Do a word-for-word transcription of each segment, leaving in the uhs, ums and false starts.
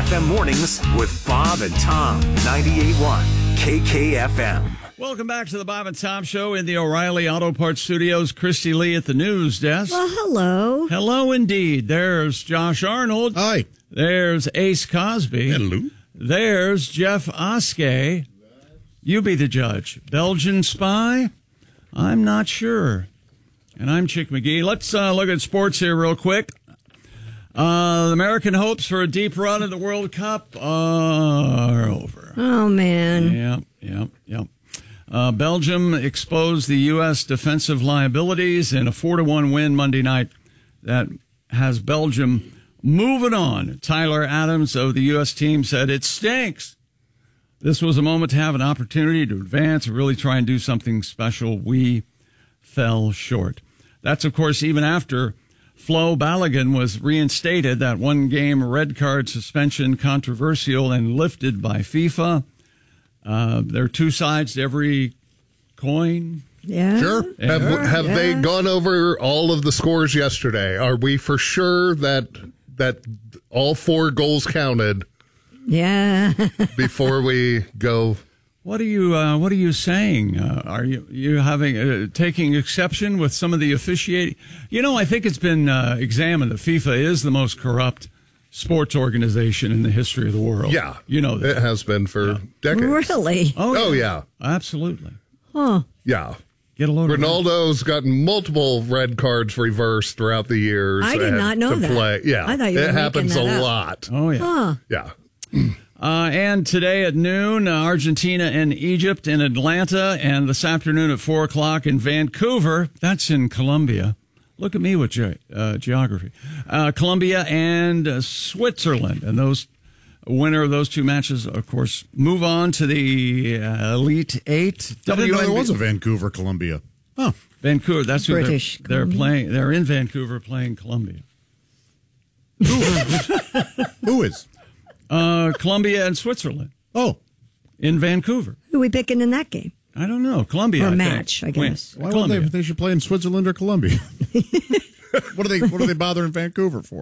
F M Mornings with Bob and Tom. ninety-eight point one K K F M. Welcome back to the Bob and Tom Show in the O'Reilly Auto Parts Studios. Christy Lee at the news desk. Well, hello. Hello, indeed. There's Josh Arnold. Hi. There's Ace Cosby. Hello. There's Jeff Oskey. You be the judge. Belgian spy? I'm not sure. And I'm Chick McGee. Let's uh, look at sports here real quick. Uh, the American hopes for a deep run in the World Cup are over. Oh, man. Yep, yep, yep. Uh, Belgium exposed the U S defensive liabilities in a four to one win Monday night that has Belgium moving on. Tyler Adams of the U S team said, "It stinks. This was a moment to have an opportunity to advance and really try and do something special. We fell short." That's, of course, even after Flo Balogun was reinstated, that one-game red card suspension controversial and lifted by FIFA. Uh, there are two sides to every coin. Yeah. Sure. Yeah. Have, have Yeah. they gone over all of the scores yesterday? Are we for sure that that all four goals counted Yeah. before we go? What are you uh, What are you saying? Uh, are you you having uh, taking exception with some of the officiating? You know, I think it's been uh, examined that FIFA is the most corrupt sports organization in the history of the world. Yeah. You know that. It has been for Yeah. decades. Really? Oh, yeah. Absolutely. Huh. Yeah. Get a load of Ronaldo's gotten multiple red cards reversed throughout the years. I did and not know to that. Play. Yeah. I thought you were It making happens that a up. lot. Oh, yeah. Huh. Yeah. Uh, and today at noon, uh, Argentina and Egypt in Atlanta, and this afternoon at four o'clock in Vancouver. That's in Colombia. Look at me with ge- uh, geography. Uh, Colombia and uh, Switzerland. And those winner of those two matches, of course, move on to the uh, Elite Eight. I didn't know there W N B was a Vancouver, Columbia. Oh, Vancouver. That's who British they're, they're Columbia. playing. They're in Vancouver playing Colombia. who is? Uh, Colombia and Switzerland Oh, in Vancouver. Who are we picking in that game? I don't know. Columbia. Or I think. match, I guess. Wait, why would they? Colombia. They should play in Switzerland or Columbia. what are they? What are they bothering Vancouver for?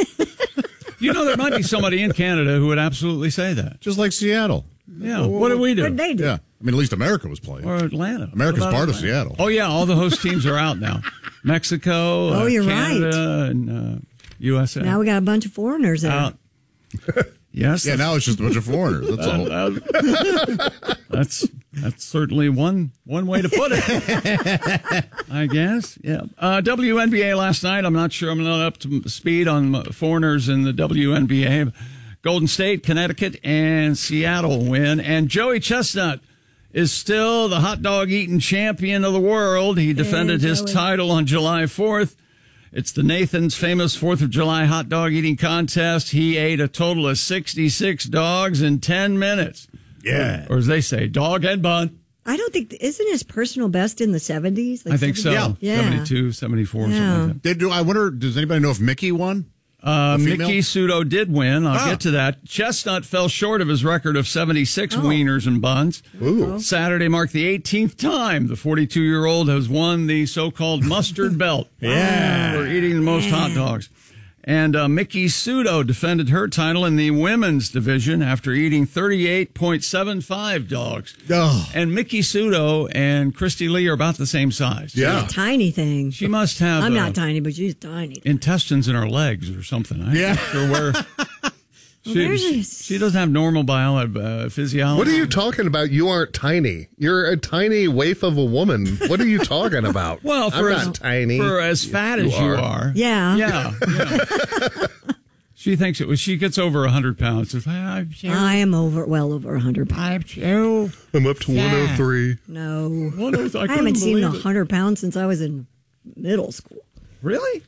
You know, there might be somebody in Canada who would absolutely say that. Just like Seattle. Yeah. What do we do? What did they do? Yeah, I mean, at least America was playing. Or Atlanta. America's What about part of Atlanta? Seattle. Oh, yeah. All the host teams are out now. Mexico, Oh, uh, you're Canada, and uh, U S A. Now we got a bunch of foreigners there. out. Yes. Yeah, now it's just a bunch of foreigners. That's all. Uh, that's that's certainly one one way to put it. I guess. Yeah. Uh, W N B A last night. I'm not sure I'm not up to speed on foreigners in the W N B A. Golden State, Connecticut, and Seattle win. And Joey Chestnut is still the hot dog eating champion of the world. He defended his Joey. title on July fourth. It's the Nathan's famous fourth of July hot dog eating contest. He ate a total of sixty-six dogs in ten minutes. Yeah. Or as they say, dog and bun. I don't think, isn't his personal best in the seventies? Like I think so. seventy? Yeah. seventy-two, seventy-four, Yeah. something like that. They do. I wonder. Does anybody know if Mickey won? Uh, The female? Mickey Sudo did win. I'll Ah. get to that. Chestnut fell short of his record of seventy-six Oh. wieners and buns. Ooh. Saturday marked the eighteenth time the forty-two-year-old has won the so-called mustard belt. Yeah. For eating the most hot dogs. And uh, Mickey Sudo defended her title in the women's division after eating thirty-eight point seven five dogs. Oh. And Mickey Sudo and Christy Lee are about the same size. Yeah. Tiny thing. She must have I'm uh, not tiny, but she's tiny. intestines in her legs or something. I'm Yeah. not sure where. She, there's she, a- she doesn't have normal biology, uh, physiology. What are you talking about? You aren't tiny. You're a tiny waif of a woman. What are you talking about? Well, for I'm as not tiny. for as fat as you are. Yeah. Yeah. yeah. She thinks it was. She gets over a hundred pounds. Says, I'm so, I am over, well over one hundred pounds. I'm so. I'm up to one oh three. No. What is- I I couldn't haven't seen believe one it. hundred pounds since I was in middle school. Really?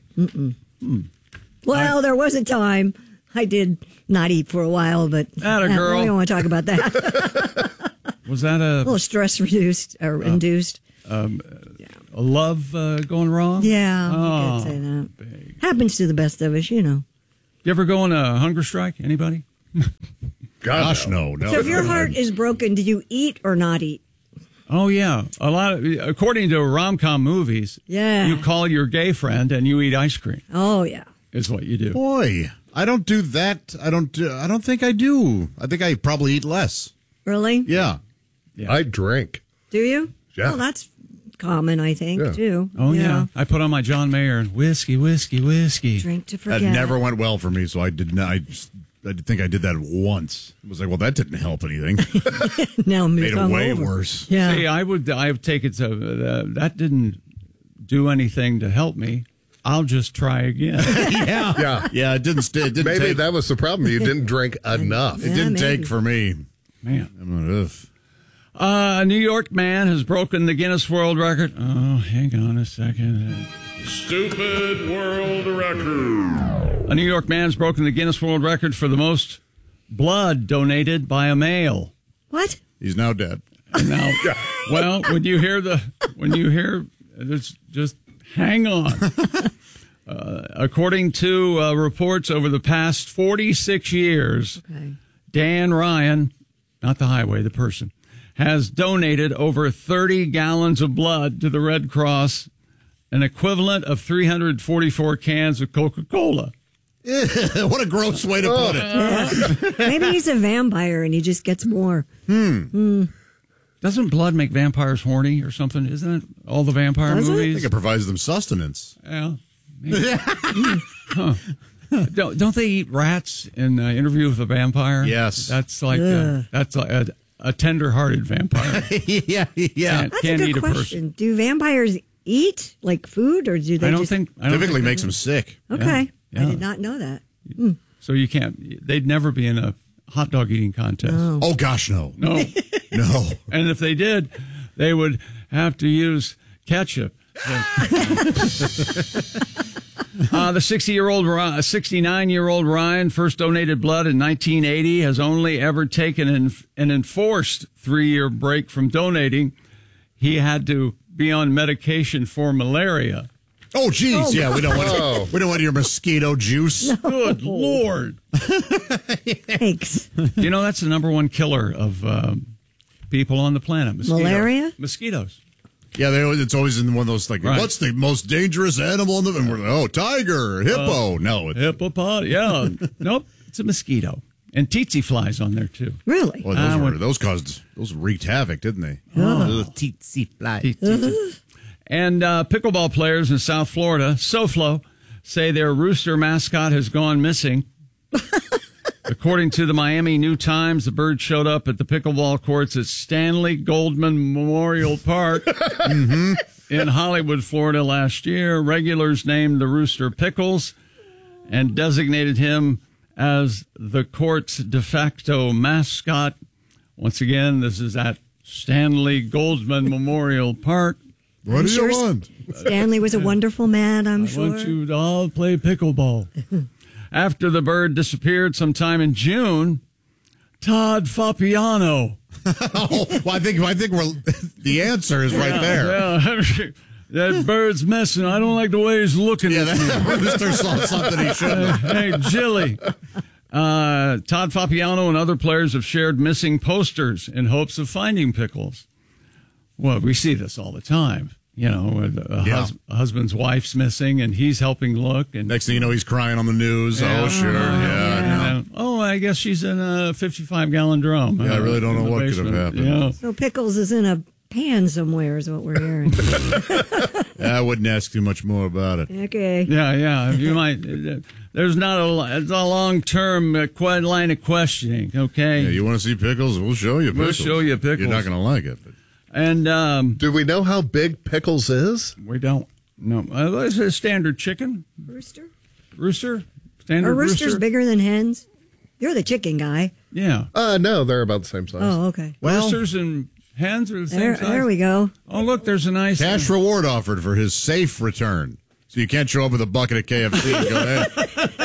Well, there was a time I did not eat for a while, but Atta uh, girl. we don't want to talk about that. Was that a a little stress reduced or induced. a love uh, going wrong? Yeah, Oh, I could say that. Happens to the best of us, you know. You ever go on a hunger strike? Anybody? Gosh, no, no. So if your heart is broken, do you eat or not eat? Oh yeah, a lot of according to rom-com movies. Yeah. You call your gay friend and you eat ice cream. Oh, yeah. Is what you do. Boy. I don't do that. I don't. Do, I don't think I do. I think I probably eat less. Really? Yeah. I drink. Do you? Yeah. Well, that's common, I think, Yeah. too. Oh, yeah. I put on my John Mayer whiskey, whiskey, whiskey. Drink to That forget. never went well for me, so I did not. I, just, I think I did that once. It was like, well, that didn't help anything. Now I'm Made it way over. worse. Yeah. See, I would, I would take it to, uh, that didn't do anything to help me. I'll just try again. yeah. Yeah. Yeah, it didn't, st- it didn't Maybe take. that was the problem. You didn't drink enough. It Yeah, didn't maybe. take for me. Man. I'm like, ugh. Uh, a New York man has broken the Guinness World Record. Oh, hang on a second. Stupid world record. A New York man's broken the Guinness World Record for the most blood donated by a male. What? He's now dead. Now, well, when you hear the, when you hear, it's just hang on. Uh, according to uh, reports over the past forty-six years, Okay. Dan Ryan, not the highway, the person, has donated over thirty gallons of blood to the Red Cross, an equivalent of three hundred forty-four cans of Coca-Cola. What a gross way to put it. Maybe he's a vampire and he just gets more. Doesn't blood make vampires horny or something? Isn't it all the vampire Does it? I movies? think it provides them sustenance. Yeah. Maybe. Huh. Don't, don't they eat rats in uh, Interview with a Vampire? Yes. That's like a, that's like a, a tender-hearted vampire. yeah, yeah. Can't, That's can't a eat good a question. person. Do vampires eat like food or do they I don't just... think. I don't Typically think makes they them sick. Okay. Yeah, I yeah. did not know that. do. So you can't. They'd never be in a hot dog eating contest. Oh, gosh, no. No. No. And if they did, they would have to use ketchup. Uh, the sixty-year-old, sixty-nine-year-old Ryan first donated blood in nineteen eighty, has only ever taken an, an enforced three-year break from donating. He had to be on medication for malaria. Oh, geez. Oh, yeah, we don't want Oh. we don't want your mosquito juice. Good Lord. Thanks. You know, that's the number one killer of um, people on the planet. Mosquitoes. Malaria? Mosquitoes. Yeah, they always, it's always in one of those, like, Right. what's the most dangerous animal in the... And we're like, oh, tiger, hippo. no. It's, Hippopot. Yeah. Nope. It's a mosquito. And tsetse flies on there, too. Really? well, I those, were, would- those caused... Those wreaked havoc, didn't they? Oh. Tsetse fly. Tsetse. And uh, pickleball players in South Florida, SoFlo, say their rooster mascot has gone missing. According to the Miami New Times, the bird showed up at the pickleball courts at Stanley Goldman Memorial Park mm-hmm. in Hollywood, Florida last year. Regulars named the rooster Pickles and designated him as the court's de facto mascot. Once again, this is at Stanley Goldman Memorial Park. What I'm do sure you want? Stanley was a wonderful man, I'm I sure. want you to all play pickleball. After the bird disappeared sometime in June, Todd Fapiano. oh, well, I think I think we're the answer is right there. Yeah, that bird's messing. I don't like the way he's looking Yeah, at me. that rooster saw something he shouldn't have. Hey, Jilly. Uh, Todd Fapiano and other players have shared missing posters in hopes of finding Pickles. Well, we see this all the time. You know, with a, Yeah. hus- a husband's wife's missing, and he's helping look. And Next thing you know, he's crying on the news. Yeah. Oh, sure. Yeah. Yeah. And then, oh, I guess she's in a fifty-five gallon drum. Yeah, I really don't in know the what could have basement. happened. Yeah. So Pickles is in a pan somewhere is what we're hearing. I wouldn't ask too much more about it. Okay. Yeah, yeah. You might. There's not a. It's a long term uh, que- line of questioning. Okay. Yeah, you want to see pickles? We'll show you We'll pickles. show you pickles. You're not going to like it. But. And um, Do we know how big Pickles is? we don't. No, uh, it's a standard chicken Rooster? rooster. Standard Are roosters rooster. bigger than hens? You're the chicken guy. Yeah. Uh, no, they're about the same size. Oh, okay. Roosters and hens are the same There, size. there we go. Oh, look, there's a nice Cash reward offered for his safe return. So you can't show up with a bucket of K F C and go, hey.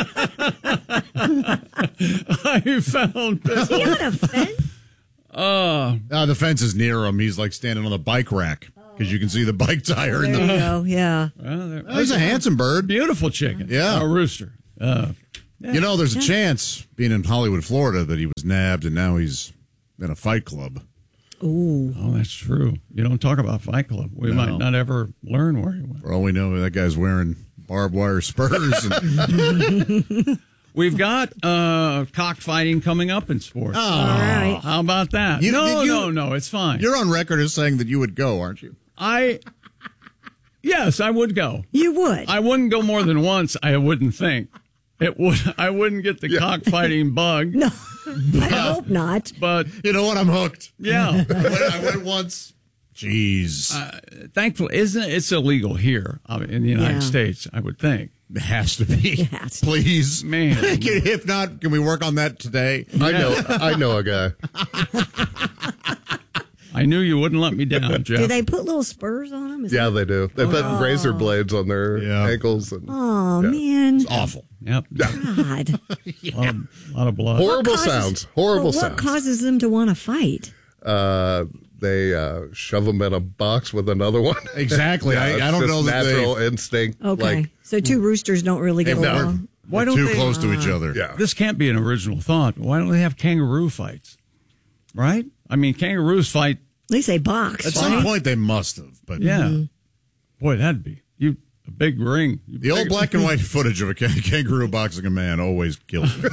I found this. You got a fence? Uh, Uh, the fence is near him. He's like standing on the bike rack because you can see the bike tire. in There you the. go. Yeah. well, there- Oh, he's a handsome bird. beautiful chicken. Yeah. A rooster. Uh, You know, there's a chance, being in Hollywood, Florida, that he was nabbed and now he's in a fight club. Ooh. oh, that's true. You don't talk about Fight Club. We No. might not ever learn where he went. For all we know, that guy's wearing barbed wire spurs. And, We've got uh, cockfighting coming up in sports. Oh. All right. How about that? You- no, you- no, no. It's fine. You're on record as saying that you would go, aren't you? I. Yes, I would go. You would. I wouldn't go more than once. I wouldn't think it would. I wouldn't get the cockfighting bug. No, I hope not. But You know what? I'm hooked. yeah. I went, I went once. Jeez. Uh, thankfully, isn't it? It's illegal here uh, in the United Yeah. States, I would think. It has to be. It has to. Please. Man. If not, can we work on that today? I know. I know a guy. I knew you wouldn't let me down, Jeff. Do they put little spurs on them? Is Yeah, that- they do. They put razor blades on their Yeah. ankles. And Oh, man. Awful. Yep. God. A lot, of, lot of blood. horrible What causes- sounds. Horrible well, what sounds. causes them to want to fight? Uh, they uh, shove them in a box with another one. Exactly. Yeah, I, it's I don't just know that natural they, instinct. Okay. Like, so two roosters don't really get they're, along. Why they're don't too they- close to each other. yeah. This can't be an original thought. Why don't they have kangaroo fights? Right? I mean, kangaroos fight. At least they box. At right? some point, they must have. But Yeah. Boy, that'd be you a big ring. You the old big- black and white footage of a can- kangaroo boxing a man always kills me.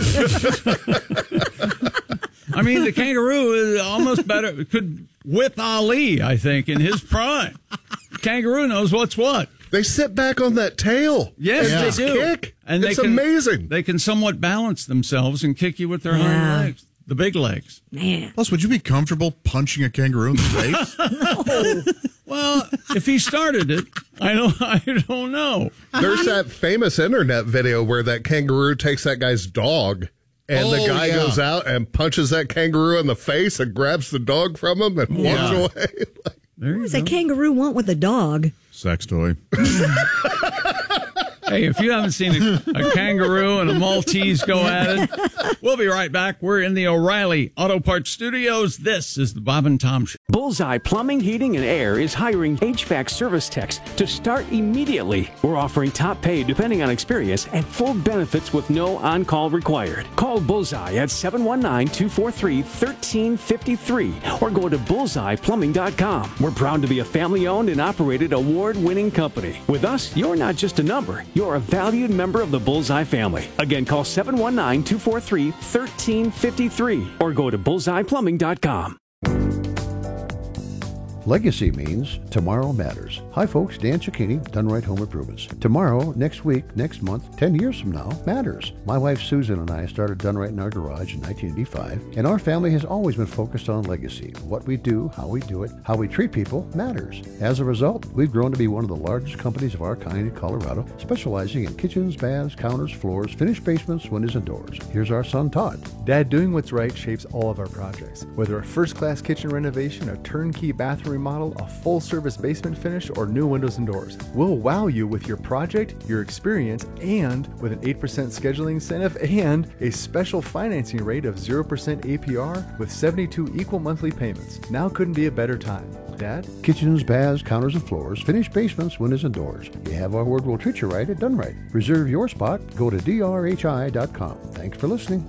I mean, the kangaroo is almost better. Could whip Ali, I think, in his prime. Kangaroo knows what's what. They sit back on that tail. Yes, and they just do. kick. And it's they can, amazing. They can somewhat balance themselves and kick you with their Yeah. hind legs, the big legs. Man. Plus, would you be comfortable punching a kangaroo in the face? Well, if he started it, I don't. I don't know. There's that famous internet video where that kangaroo takes that guy's dog, and the Oh, guy yeah. goes out and punches that kangaroo in the face and grabs the dog from him and Yeah. walks away. Like, There What you does go. a kangaroo want with a dog? Sex toy. Hey, if you haven't seen a, a kangaroo and a Maltese go at it, we'll be right back. We're in the O'Reilly Auto Parts Studios. This is the Bob and Tom Show. Bullseye Plumbing, Heating, and Air is hiring H V A C service techs to start immediately. We're offering top pay depending on experience and full benefits with no on-call required. Call Bullseye at seven one nine, two four three, one three five three or go to bullseye plumbing dot com. We're proud to be a family-owned and operated award-winning company. With us, you're not just a number. You're a valued member of the Bullseye family. Again, call seven one nine, two four three, one three five three or go to bullseye plumbing dot com. Legacy means tomorrow matters. Hi folks, Dan Cicchini, Done Right Home Improvements. Tomorrow, next week, next month, ten years from now, matters. My wife Susan and I started Done Right in our garage in nineteen eighty-five, and our family has always been focused on legacy. What we do, how we do it, how we treat people matters. As a result, we've grown to be one of the largest companies of our kind in Colorado, specializing in kitchens, baths, counters, floors, finished basements, windows, and doors. Here's our son Todd. Dad, doing what's right shapes all of our projects. Whether a first-class kitchen renovation, a turnkey bathroom remodel, a full-service basement finish, or new windows and doors, we'll wow you with your project, your experience, and with an eight percent scheduling incentive and a special financing rate of zero percent A P R with seventy-two equal monthly payments. Now couldn't be a better time. Dad? Kitchens, baths, counters, and floors, finished basements, windows, and doors. You have our word, we'll treat you right at Done Right. Reserve your spot. Go to D R H I dot com. Thanks for listening.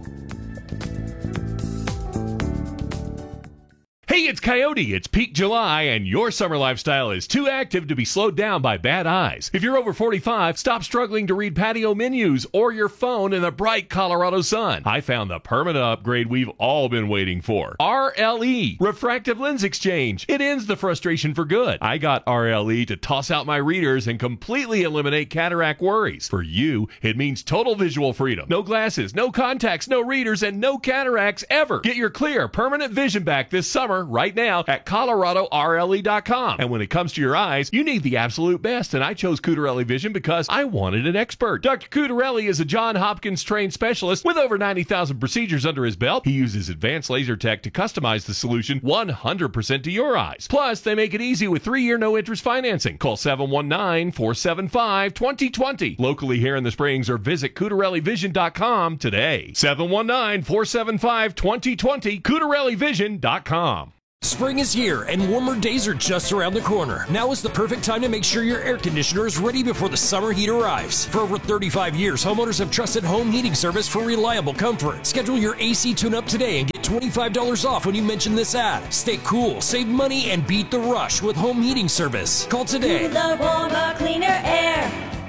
Hey, it's Coyote. It's peak July, and your summer lifestyle is too active to be slowed down by bad eyes. If you're over forty-five, stop struggling to read patio menus or your phone in the bright Colorado sun. I found the permanent upgrade we've all been waiting for. R L E, Refractive Lens Exchange. It ends the frustration for good. I got R L E to toss out my readers and completely eliminate cataract worries. For you, it means total visual freedom. No glasses, no contacts, no readers, and no cataracts ever. Get your clear, permanent vision back this summer right now at Colorado R L E dot com. And when it comes to your eyes, you need the absolute best, and I chose Cutarelli Vision because I wanted an expert. Doctor Cutarelli is a Johns Hopkins trained specialist with over ninety thousand procedures under his belt. He uses advanced laser tech to customize the solution one hundred percent to your eyes. Plus, they make it easy with three-year no-interest financing. Call seven one nine, four seven five, two zero two zero locally here in the Springs or visit Cutarelli Vision dot com today. seven one nine, four seven five, two zero two zero, Cutarelli Vision dot com. Spring is here and warmer days are just around the corner. Now is the perfect time to make sure your air conditioner is ready before the summer heat arrives. For over thirty-five years, homeowners have trusted Home Heating Service for reliable comfort. Schedule your A C tune-up today and get twenty-five dollars off when you mention this ad. Stay cool, save money, and beat the rush with Home Heating Service. Call today. The warmer, cleaner air.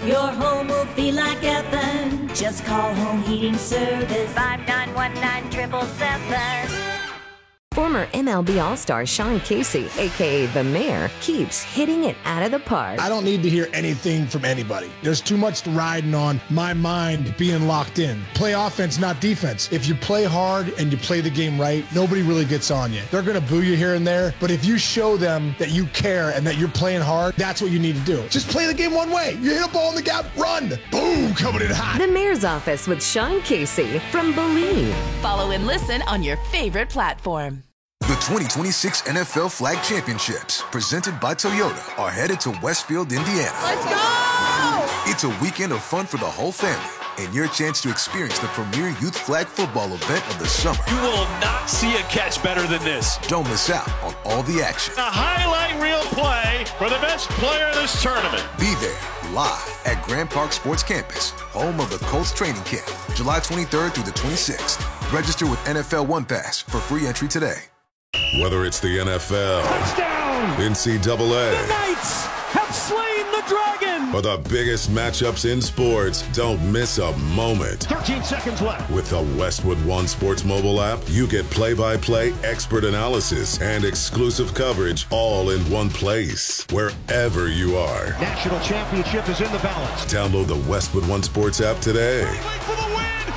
Your home will feel like heaven. Just call Home Heating Service. five nine one nine, seven seven seven. Former M L B All-Star Sean Casey, a k a. The Mayor, keeps hitting it out of the park. I don't need to hear anything from anybody. There's too much riding on my mind being locked in. Play offense, not defense. If you play hard and you play the game right, nobody really gets on you. They're going to boo you here and there, but if you show them that you care and that you're playing hard, that's what you need to do. Just play the game one way. You hit a ball in the gap, run. Boom, coming in hot. The Mayor's Office with Sean Casey from Believe. Follow and listen on your favorite platform. The twenty twenty-six N F L Flag Championships, presented by Toyota, are headed to Westfield, Indiana. Let's go! It's a weekend of fun for the whole family and your chance to experience the premier youth flag football event of the summer. You will not see a catch better than this. Don't miss out on all the action. A highlight reel play for the best player of this tournament. Be there live at Grand Park Sports Campus, home of the Colts training camp, July twenty-third through the twenty-sixth. Register with N F L One Pass for free entry today. Whether it's the N F L, touchdown, N C double A, the Knights have slain the dragon, or the biggest matchups in sports, don't miss a moment. thirteen seconds left. With the Westwood One Sports mobile app, you get play-by-play expert analysis and exclusive coverage all in one place, wherever you are. National championship is in the balance. Download the Westwood One Sports app today. For the win.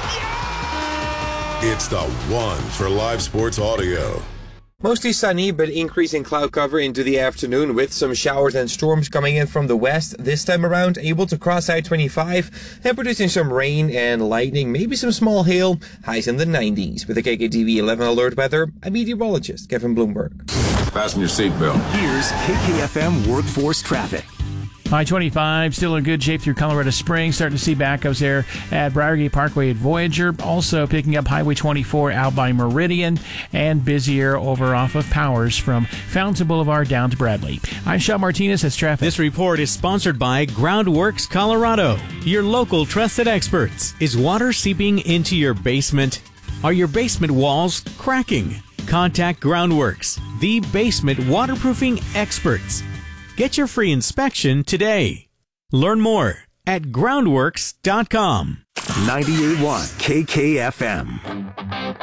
Yeah! It's the one for live sports audio. Mostly sunny, but increasing cloud cover into the afternoon with some showers and storms coming in from the west. This time around, able to cross I twenty-five and producing some rain and lightning, maybe some small hail, highs in the nineties. With the K K T V eleven alert weather, I'm meteorologist Kevin Bloomberg. Fasten your seatbelt. Here's K K F M Workforce Traffic. I twenty-five still in good shape through Colorado Springs. Starting to see backups there at Briargate Parkway at Voyager. Also picking up Highway twenty-four out by Meridian, and busier over off of Powers from Fountain Boulevard down to Bradley. I'm Sean Martinez. That's traffic. This report is sponsored by Groundworks Colorado, your local trusted experts. Is water seeping into your basement? Are your basement walls cracking? Contact Groundworks, the basement waterproofing experts. Get your free inspection today. Learn more at groundworks dot com. ninety-eight point one K K F M.